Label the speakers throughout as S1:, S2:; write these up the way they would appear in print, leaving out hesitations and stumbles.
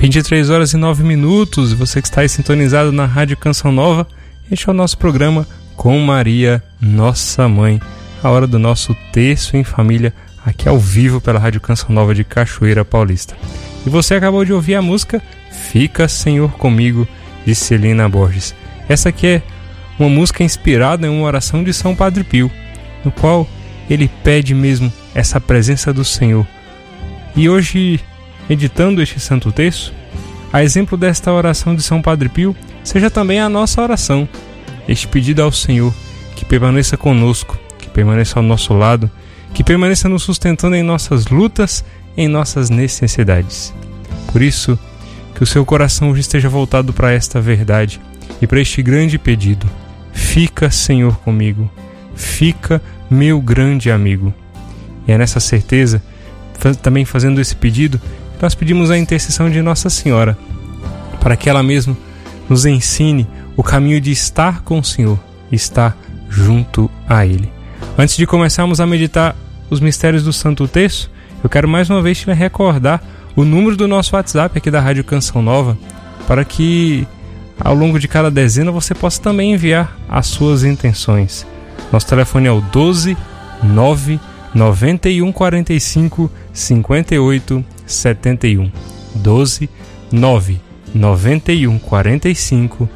S1: 23 horas e 9 minutos, você que está aí sintonizado na Rádio Canção Nova, este é o nosso programa Com Maria, Nossa Mãe, a hora do nosso terço em família, aqui ao vivo pela Rádio Canção Nova de Cachoeira Paulista. E você acabou de ouvir a música Fica Senhor Comigo, de Celina Borges. Essa aqui é uma música inspirada em uma oração de São Padre Pio, no qual ele pede mesmo essa presença do Senhor. E hoje, meditando este Santo Terço, a exemplo desta oração de São Padre Pio, seja também a nossa oração, este pedido ao Senhor, que permaneça conosco, que permaneça ao nosso lado, que permaneça nos sustentando em nossas lutas, em nossas necessidades. Por isso, que o seu coração hoje esteja voltado para esta verdade e para este grande pedido. Fica, Senhor, comigo. Fica, meu grande amigo. E é nessa certeza, também fazendo esse pedido, nós pedimos a intercessão de Nossa Senhora, para que ela mesma nos ensine o caminho de estar com o Senhor, estar junto a Ele. Antes de começarmos a meditar os mistérios do Santo Terço, eu quero mais uma vez te recordar o número do nosso WhatsApp aqui da Rádio Canção Nova, para que ao longo de cada dezena você possa também enviar as suas intenções. Nosso telefone é o 12 9 91 45 58 71. 12 9 91 45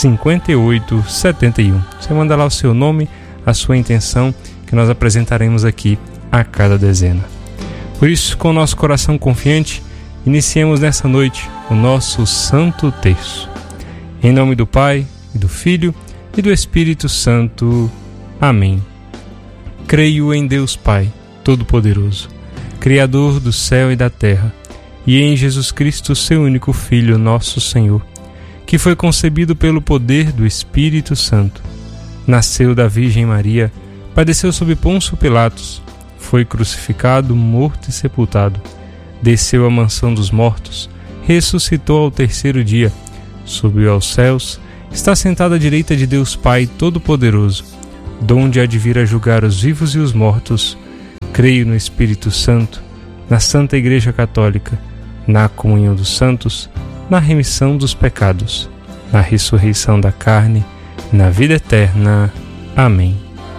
S1: 58 71. Você manda lá o seu nome, a sua intenção, que nós apresentaremos aqui a cada dezena. Por isso, com o nosso coração confiante, iniciemos nessa noite o nosso Santo Terço. Em nome do Pai, e do Filho, e do Espírito Santo. Amém. Creio em Deus Pai, Todo-Poderoso, Criador do céu e da terra, e em Jesus Cristo, seu único Filho, nosso Senhor, que foi concebido pelo poder do Espírito Santo. Nasceu da Virgem Maria, padeceu sob Pôncio Pilatos, foi crucificado, morto e sepultado. Desceu à mansão dos mortos, ressuscitou ao terceiro dia, subiu aos céus, está sentado à direita de Deus Pai Todo-Poderoso, donde há de vir a julgar os vivos e os mortos. Creio no Espírito Santo, na Santa Igreja Católica, na comunhão dos santos, na remissão dos pecados, na ressurreição da carne, na vida eterna. Amém.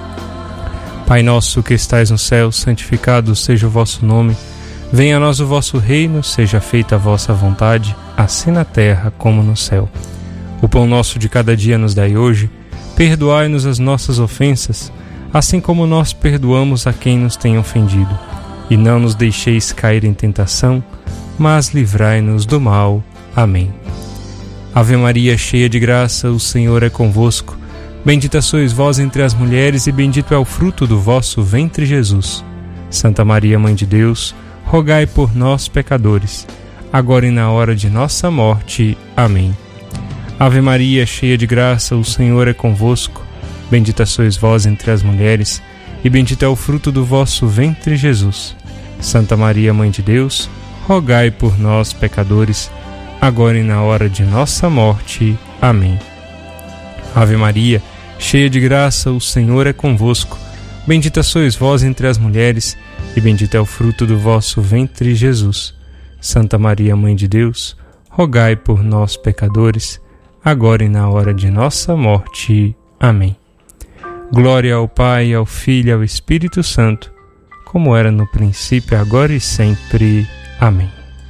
S1: Pai nosso que estais no céu, santificado seja o vosso nome. Venha a nós o vosso reino, seja feita a vossa vontade, assim na terra como no céu. O pão nosso de cada dia nos dai hoje. Perdoai-nos as nossas ofensas, assim como nós perdoamos a quem nos tem ofendido. E não nos deixeis cair em tentação, mas livrai-nos do mal. Amém. Ave Maria, cheia de graça, o Senhor é convosco. Bendita sois vós entre as mulheres, e bendito é o fruto do vosso ventre, Jesus. Santa Maria, Mãe de Deus, rogai por nós, pecadores, agora e na hora de nossa morte. Amém. Ave Maria, cheia de graça, o Senhor é convosco. Bendita sois vós entre as mulheres, e bendito é o fruto do vosso ventre, Jesus. Santa Maria, Mãe de Deus, rogai por nós, pecadores, agora e na hora de nossa morte. Amém. Ave Maria, cheia de graça, o Senhor é convosco. Bendita sois vós entre as mulheres, e bendito é o fruto do vosso ventre, Jesus. Santa Maria, Mãe de Deus, rogai por nós, pecadores, agora e na hora de nossa morte. Amém. Glória ao Pai, ao Filho e ao Espírito Santo, como era no princípio, agora e sempre. Amém.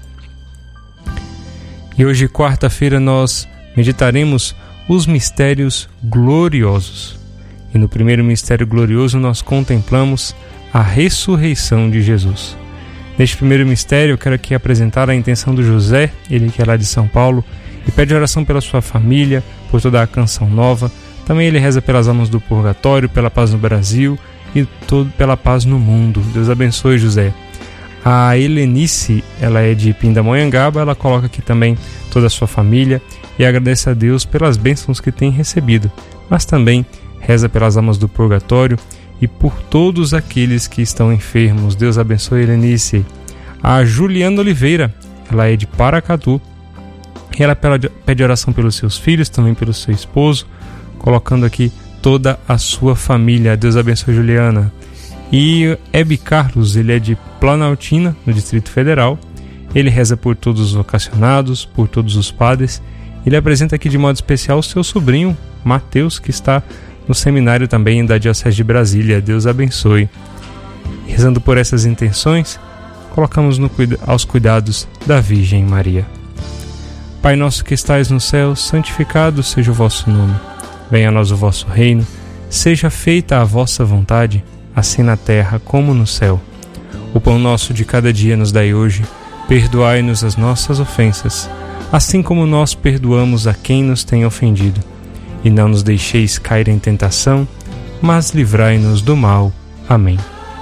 S1: E hoje, quarta-feira, nós meditaremos os mistérios gloriosos. E no primeiro mistério glorioso nós contemplamos a ressurreição de Jesus. Neste primeiro mistério eu quero aqui apresentar a intenção do José, ele que é lá de São Paulo, e pede oração pela sua família, por toda a Canção Nova. Também ele reza pelas almas do purgatório, pela paz no Brasil e pela paz no mundo. Deus abençoe, José. A Helenice, ela é de Pindamonhangaba, ela coloca aqui também toda a sua família e agradece a Deus pelas bênçãos que tem recebido, mas também reza pelas almas do purgatório e por todos aqueles que estão enfermos. Deus abençoe, Helenice. A Juliana Oliveira, ela é de Paracatu, e ela pede oração pelos seus filhos, também pelo seu esposo, colocando aqui toda a sua família. Deus abençoe, Juliana. E Hebe Carlos, ele é de Planaltina, no Distrito Federal, Ele reza por todos os vocacionados, por todos os padres. Ele apresenta aqui de modo especial o seu sobrinho, Mateus, que está no seminário também da Diocese de Brasília. Deus abençoe. Rezando por essas intenções, colocamos aos cuidados da Virgem Maria. Pai nosso que estais no céu, santificado seja o vosso nome. Venha a nós o vosso reino. Seja feita a vossa vontade, assim na terra como no céu. O pão nosso de cada dia nos dai hoje. Perdoai-nos as nossas ofensas, assim como nós perdoamos a quem nos tem ofendido. E não nos deixeis cair em tentação, mas livrai-nos do mal. Amém.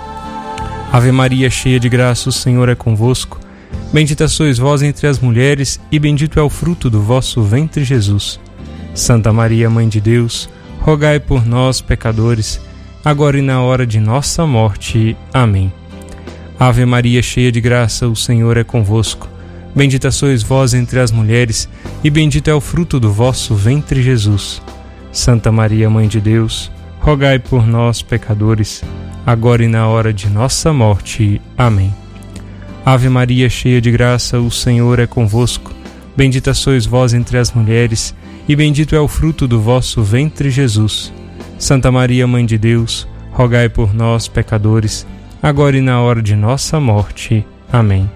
S1: Ave Maria, cheia de graça, o Senhor é convosco. Bendita sois vós entre as mulheres, e bendito é o fruto do vosso ventre, Jesus. Santa Maria, Mãe de Deus, rogai por nós, pecadores, agora e na hora de nossa morte. Amém. Ave Maria, cheia de graça, o Senhor é convosco. Bendita sois vós entre as mulheres, e bendito é o fruto do vosso ventre, Jesus. Santa Maria, Mãe de Deus, rogai por nós, pecadores, agora e na hora de nossa morte. Amém. Ave Maria, cheia de graça, o Senhor é convosco. Bendita sois vós entre as mulheres, e bendito é o fruto do vosso ventre, Jesus. Santa Maria, Mãe de Deus, rogai por nós, pecadores, agora e na hora de nossa morte. Amém.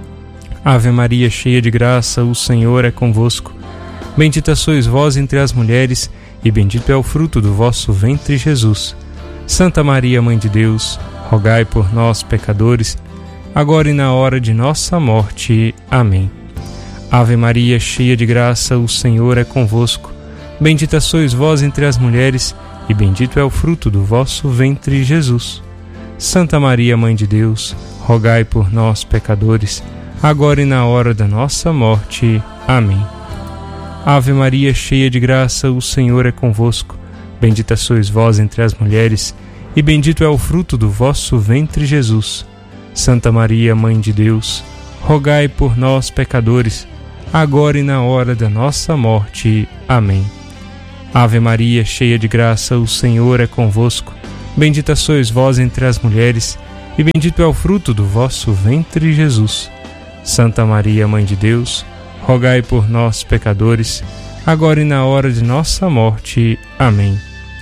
S1: Ave Maria, cheia de graça, o Senhor é convosco. Bendita sois vós entre as mulheres, e bendito é o fruto do vosso ventre, Jesus. Santa Maria, Mãe de Deus, rogai por nós, pecadores, agora e na hora de nossa morte. Amém. Ave Maria, cheia de graça, o Senhor é convosco. Bendita sois vós entre as mulheres, e bendito é o fruto do vosso ventre, Jesus. Santa Maria, Mãe de Deus, rogai por nós, pecadores, agora e na hora da nossa morte. Amém. Ave Maria, cheia de graça, o Senhor é convosco. Bendita sois vós entre as mulheres, e bendito é o fruto do vosso ventre, Jesus. Santa Maria, Mãe de Deus, rogai por nós, pecadores, agora e na hora da nossa morte. Amém. Ave Maria, cheia de graça, o Senhor é convosco. Bendita sois vós entre as mulheres, e bendito é o fruto do vosso ventre, Jesus. Santa Maria, Mãe de Deus, rogai por nós, pecadores, agora e na hora de nossa morte. Amém.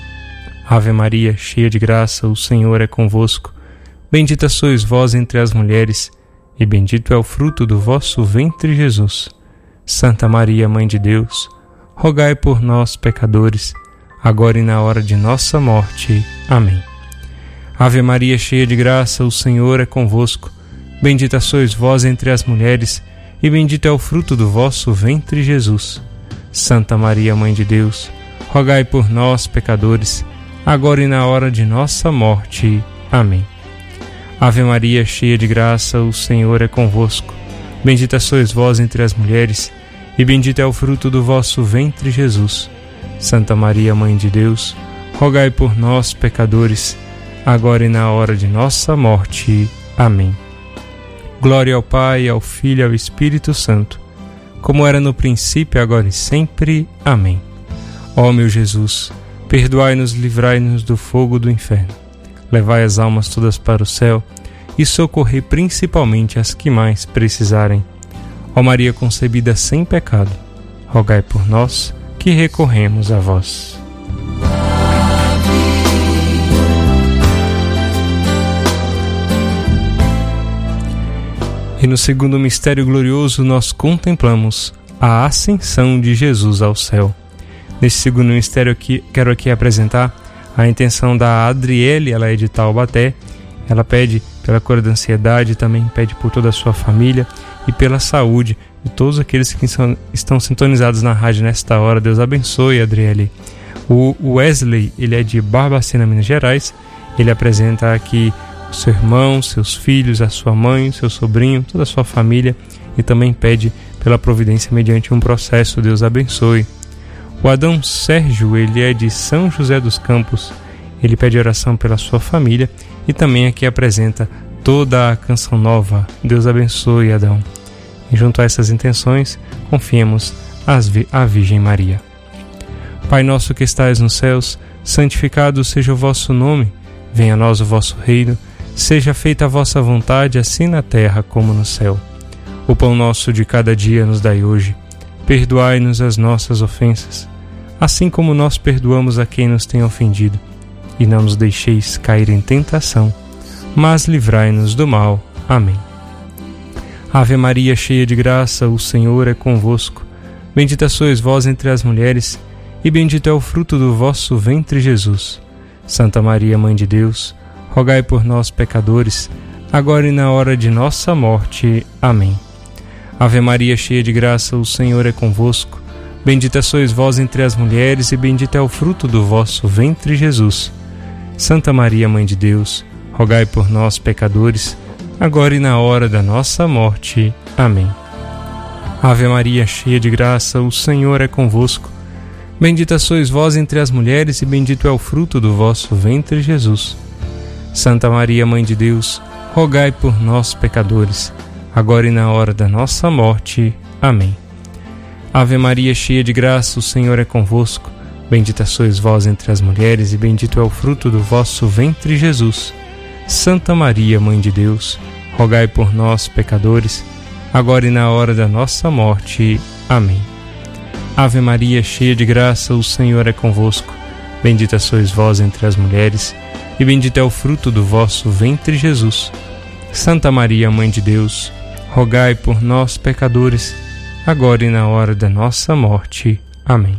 S1: Ave Maria, cheia de graça, o Senhor é convosco. Bendita sois vós entre as mulheres, e bendito é o fruto do vosso ventre, Jesus. Santa Maria, Mãe de Deus, rogai por nós, pecadores, agora e na hora de nossa morte. Amém. Ave Maria, cheia de graça, o Senhor é convosco. Bendita sois vós entre as mulheres, e bendito é o fruto do vosso ventre, Jesus. Santa Maria, Mãe de Deus, rogai por nós, pecadores, agora e na hora de nossa morte. Amém. Ave Maria, cheia de graça, o Senhor é convosco. Bendita sois vós entre as mulheres, e bendito é o fruto do vosso ventre, Jesus. Santa Maria, Mãe de Deus, rogai por nós, pecadores, agora e na hora de nossa morte. Amém. Glória ao Pai, ao Filho e ao Espírito Santo, como era no princípio, agora e sempre. Amém. Ó meu Jesus, perdoai-nos, livrai-nos do fogo do inferno. Levai as almas todas para o céu e socorrei principalmente as que mais precisarem. Ó Maria concebida sem pecado, rogai por nós que recorremos a vós. E no segundo mistério glorioso nós contemplamos a ascensão de Jesus ao céu. Nesse segundo mistério quero aqui apresentar a intenção da Adriele, ela é de Taubaté. Ela pede pela cura da ansiedade, também pede por toda a sua família e pela saúde de todos aqueles que estão sintonizados na rádio nesta hora. Deus abençoe, Adriele. O Wesley, ele é de Barbacena, Minas Gerais. Ele apresenta aqui o seu irmão, seus filhos, a sua mãe, seu sobrinho, toda a sua família, e também pede pela providência mediante um processo. Deus abençoe. O Adão Sérgio, ele é de São José dos Campos. Ele pede oração pela sua família e também aqui apresenta toda a canção nova. Deus abençoe, Adão. E junto a essas intenções, confiemos à Virgem Maria. Pai nosso que estais nos céus, santificado seja o vosso nome. Venha a nós o vosso reino. Seja feita a vossa vontade, assim na terra como no céu. O pão nosso de cada dia nos dai hoje. Perdoai-nos as nossas ofensas, assim como nós perdoamos a quem nos tem ofendido. E não nos deixeis cair em tentação, mas livrai-nos do mal. Amém. Ave Maria, cheia de graça, o Senhor é convosco. Bendita sois vós entre as mulheres, e bendito é o fruto do vosso ventre, Jesus. Santa Maria, Mãe de Deus, rogai por nós, pecadores, agora e na hora de nossa morte. Amém. Ave Maria, cheia de graça, o Senhor é convosco. Bendita sois vós entre as mulheres, e bendito é o fruto do vosso ventre, Jesus. Santa Maria, Mãe de Deus, rogai por nós, pecadores, agora e na hora da nossa morte. Amém. Ave Maria, cheia de graça, o Senhor é convosco. Bendita sois vós entre as mulheres, e bendito é o fruto do vosso ventre, Jesus. Santa Maria, Mãe de Deus, rogai por nós, pecadores, agora e na hora da nossa morte. Amém. Ave Maria, cheia de graça, o Senhor é convosco. Bendita sois vós entre as mulheres, e bendito é o fruto do vosso ventre, Jesus. Santa Maria, Mãe de Deus, rogai por nós, pecadores, agora e na hora da nossa morte. Amém. Ave Maria, cheia de graça, o Senhor é convosco. Bendita sois vós entre as mulheres, e bendito é o fruto do vosso ventre, Jesus. Santa Maria, Mãe de Deus, rogai por nós, pecadores, agora e na hora da nossa morte. Amém.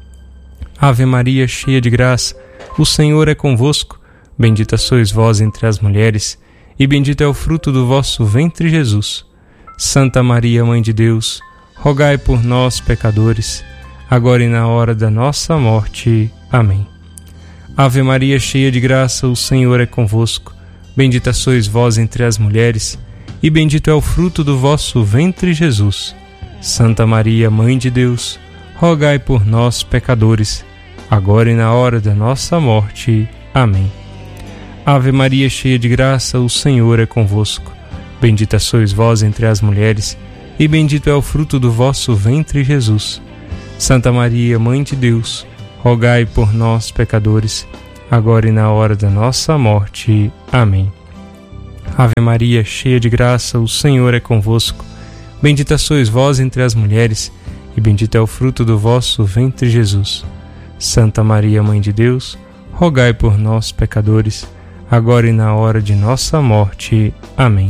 S1: Ave Maria, cheia de graça, o Senhor é convosco. Bendita sois vós entre as mulheres, e bendito é o fruto do vosso ventre, Jesus. Santa Maria, Mãe de Deus, rogai por nós, pecadores, agora e na hora da nossa morte. Amém. Ave Maria, cheia de graça, o Senhor é convosco. Bendita sois vós entre as mulheres, e bendito é o fruto do vosso ventre, Jesus. Santa Maria, Mãe de Deus, rogai por nós, pecadores, agora e na hora da nossa morte. Amém. Ave Maria, cheia de graça, o Senhor é convosco. Bendita sois vós entre as mulheres, e bendito é o fruto do vosso ventre, Jesus. Santa Maria, Mãe de Deus, rogai por nós, pecadores, agora e na hora da nossa morte. Amém. Ave Maria, cheia de graça, o Senhor é convosco. Bendita sois vós entre as mulheres, e bendito é o fruto do vosso ventre, Jesus. Santa Maria, Mãe de Deus, rogai por nós, pecadores, agora e na hora de nossa morte. Amém.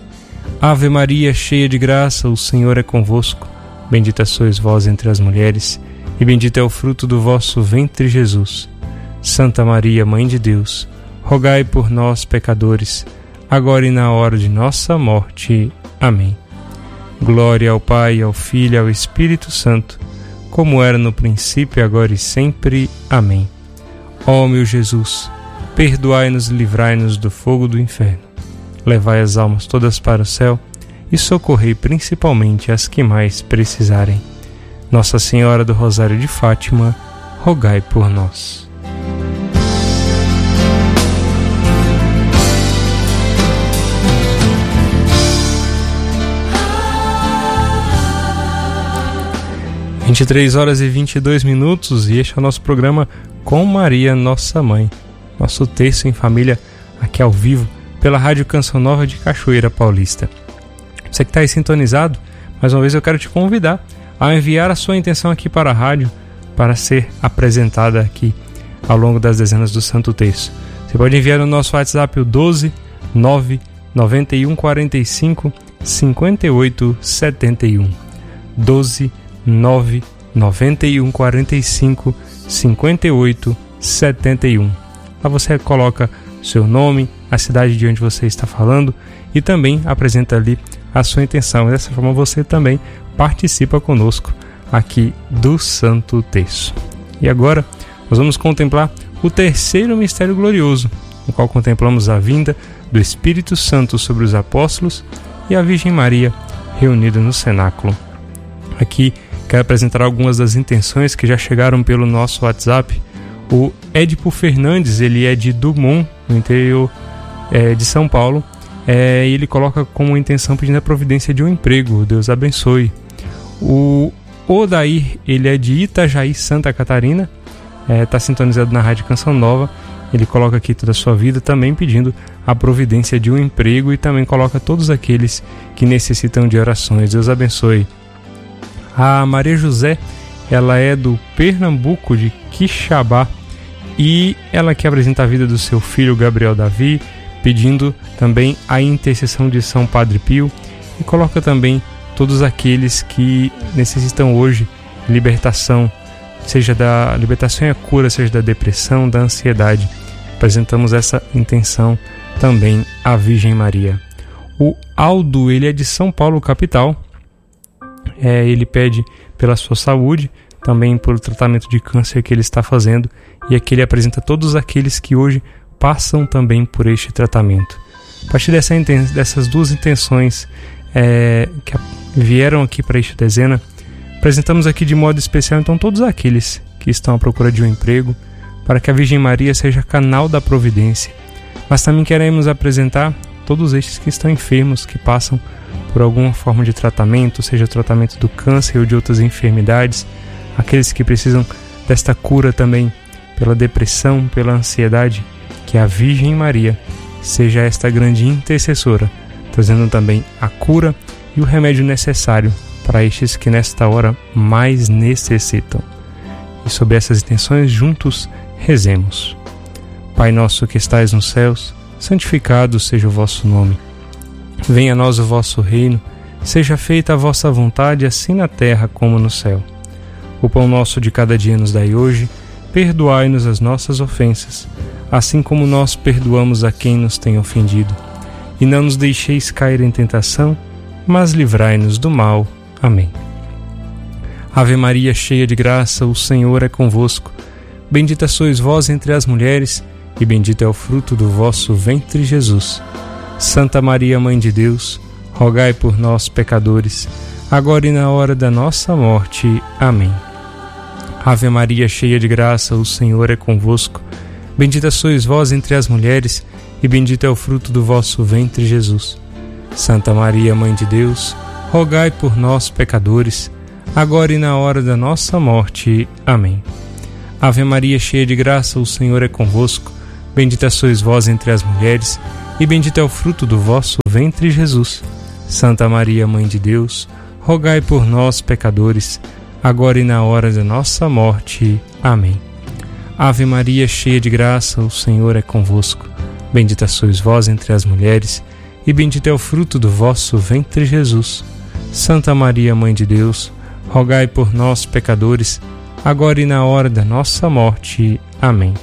S1: Ave Maria, cheia de graça, o Senhor é convosco. Bendita sois vós entre as mulheres, e bendito é o fruto do vosso ventre, Jesus. Santa Maria, Mãe de Deus, rogai por nós, pecadores, agora e na hora de nossa morte. Amém. Glória ao Pai, ao Filho e ao Espírito Santo, como era no princípio, agora e sempre. Amém. Ó meu Jesus, perdoai-nos e livrai-nos do fogo do inferno. Levai as almas todas para o céu e socorrei principalmente as que mais precisarem. Nossa Senhora do Rosário de Fátima, rogai por nós. Às 23h22, e este é o nosso programa Com Maria, Nossa Mãe. Nosso terço em família aqui ao vivo pela Rádio Canção Nova de Cachoeira Paulista. Você que está aí sintonizado, mais uma vez eu quero te convidar a enviar a sua intenção aqui para a rádio para ser apresentada aqui ao longo das dezenas do Santo Terço. Você pode enviar no nosso WhatsApp o 12 9 91 45 58 71. 12 9 91 45 58 71. Lá você coloca seu nome, a cidade de onde você está falando e também apresenta ali a sua intenção. Dessa forma você também participa conosco aqui do Santo Terço. E agora nós vamos contemplar o terceiro mistério glorioso, no qual contemplamos a vinda do Espírito Santo sobre os apóstolos e a Virgem Maria reunida no cenáculo. Aqui quero apresentar algumas das intenções que já chegaram pelo nosso WhatsApp. O Edipo Fernandes, ele é de Dumont, no interior de São Paulo. Ele coloca como intenção pedindo a providência de um emprego. Deus abençoe. O Odair, ele é de Itajaí, Santa Catarina. Está sintonizado na Rádio Canção Nova Ele coloca aqui toda a sua vida, também pedindo a providência de um emprego, e também coloca todos aqueles que necessitam de orações. Deus abençoe. A Maria José, ela é do Pernambuco, de Quixabá, e ela que apresenta a vida do seu filho Gabriel Davi, pedindo também a intercessão de São Padre Pio, e coloca também todos aqueles que necessitam hoje de libertação, seja da libertação e a cura, seja da depressão, da ansiedade. Apresentamos essa intenção também à Virgem Maria. O Aldo, ele é de São Paulo, capital. Ele pede pela sua saúde, também pelo tratamento de câncer que ele está fazendo, e aqui ele apresenta todos aqueles que hoje passam também por este tratamento. A partir dessas duas intenções que vieram aqui para esta dezena, apresentamos aqui de modo especial então todos aqueles que estão à procura de um emprego, para que a Virgem Maria seja canal da providência. Mas também queremos apresentar todos estes que estão enfermos, que passam por alguma forma de tratamento, seja o tratamento do câncer ou de outras enfermidades, aqueles que precisam desta cura também pela depressão, pela ansiedade, que a Virgem Maria seja esta grande intercessora, trazendo também a cura e o remédio necessário para estes que nesta hora mais necessitam. E sob essas intenções juntos rezemos. Pai nosso que estais nos céus, santificado seja o vosso nome. Venha a nós o vosso reino, seja feita a vossa vontade, assim na terra como no céu. O pão nosso de cada dia nos dai hoje, perdoai-nos as nossas ofensas, assim como nós perdoamos a quem nos tem ofendido. E não nos deixeis cair em tentação, mas livrai-nos do mal. Amém. Ave Maria, cheia de graça, o Senhor é convosco. Bendita sois vós entre as mulheres, e bendito é o fruto do vosso ventre, Jesus. Santa Maria, Mãe de Deus, rogai por nós, pecadores, agora e na hora da nossa morte. Amém. Ave Maria, cheia de graça, o Senhor é convosco. Bendita sois vós entre as mulheres, e bendito é o fruto do vosso ventre, Jesus. Santa Maria, Mãe de Deus, rogai por nós, pecadores, agora e na hora da nossa morte. Amém. Ave Maria, cheia de graça, o Senhor é convosco. Bendita sois vós entre as mulheres, e bendito é o fruto do vosso ventre, Jesus. Santa Maria, Mãe de Deus, rogai por nós, pecadores, agora e na hora da nossa morte. Amém. Ave Maria, cheia de graça, o Senhor é convosco. Bendita sois vós entre as mulheres, e bendito é o fruto do vosso ventre, Jesus. Santa Maria, Mãe de Deus, rogai por nós, pecadores, agora e na hora da nossa morte. Amém.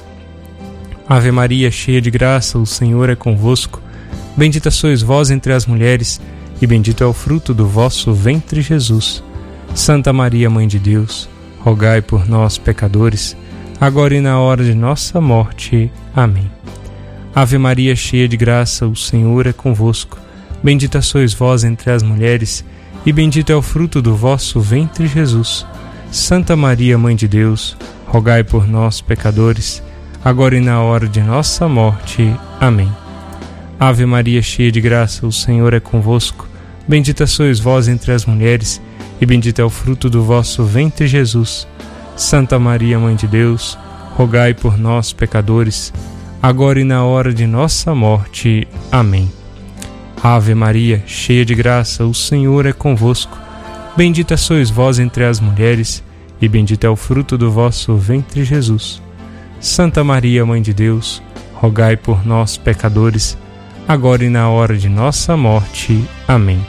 S1: Ave Maria, cheia de graça, o Senhor é convosco. Bendita sois vós entre as mulheres, e bendito é o fruto do vosso ventre, Jesus. Santa Maria, Mãe de Deus, rogai por nós, pecadores, agora e na hora de nossa morte. Amém. Ave Maria, cheia de graça, o Senhor é convosco. Bendita sois vós entre as mulheres, e bendito é o fruto do vosso ventre, Jesus. Santa Maria, Mãe de Deus, rogai por nós, pecadores, agora e na hora de nossa morte. Amém. Ave Maria, cheia de graça, o Senhor é convosco. Bendita sois vós entre as mulheres, e bendito é o fruto do vosso ventre, Jesus. Santa Maria, Mãe de Deus, rogai por nós, pecadores, agora e na hora de nossa morte. Amém. Ave Maria, cheia de graça, o Senhor é convosco. Bendita sois vós entre as mulheres, e bendito é o fruto do vosso ventre, Jesus. Santa Maria, Mãe de Deus, rogai por nós, pecadores, agora e na hora de nossa morte. Amém.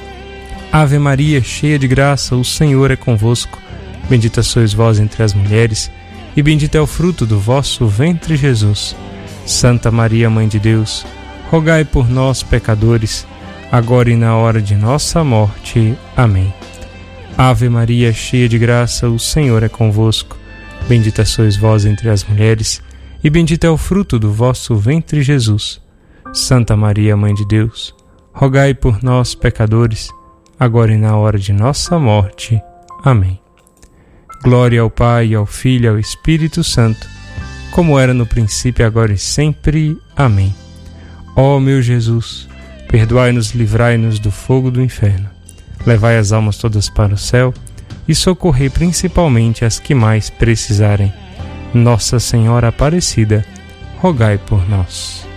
S1: Ave Maria, cheia de graça, o Senhor é convosco. Bendita sois vós entre as mulheres, e bendito é o fruto do vosso ventre, Jesus. Santa Maria, Mãe de Deus, rogai por nós, pecadores, agora e na hora de nossa morte. Amém. Ave Maria, cheia de graça, o Senhor é convosco. Bendita sois vós entre as mulheres, e bendito é o fruto do vosso ventre, Jesus. Santa Maria, Mãe de Deus, rogai por nós, pecadores, agora e na hora de nossa morte. Amém. Glória ao Pai, ao Filho e ao Espírito Santo, como era no princípio, agora e sempre. Amém. Ó meu Jesus, perdoai-nos, livrai-nos do fogo do inferno. Levai as almas todas para o céu e socorrei principalmente as que mais precisarem. Nossa Senhora Aparecida, rogai por nós.